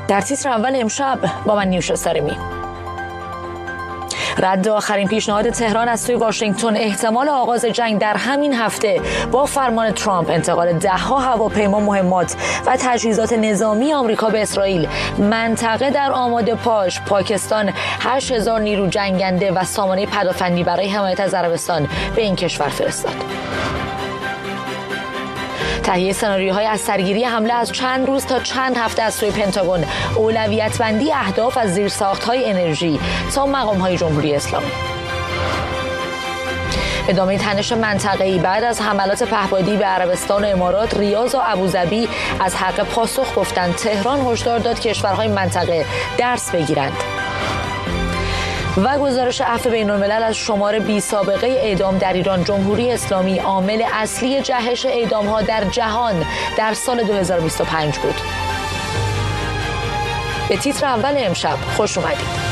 در تیتر اول امشب با من نیوشا سارمی. رد آخرین پیشنهاد تهران از سوی واشنگتن، احتمال آغاز جنگ در همین هفته با فرمان ترامپ، انتقال ده‌ها هواپیما مهمات و تجهیزات نظامی آمریکا به اسرائیل، منطقه در آماده پاش، پاکستان 8000 نیرو جنگنده و سامانه پدافندی برای حمایت از عربستان به این کشور فرستاد. تهیه سناریوهای از سرگیری حمله از چند روز تا چند هفته از سوی پنتاگون، اولویت بندی اهداف از زیرساخت‌های انرژی تا مقام‌های جمهوری اسلامی. ادامه تنش منطقه‌ای بعد از حملات پهپادی به عربستان و امارات، ریاض و ابوظبی از حق پاسخ گفتند. تهران هشدار داد کشورهای منطقه درس بگیرند. و گزارش عفو بین‌الملل از شمار بی سابقه اعدام در ایران، جمهوری اسلامی عامل اصلی جهش اعدام‌ها در جهان در سال 2025 بود. به تیتر اول امشب خوش اومدید.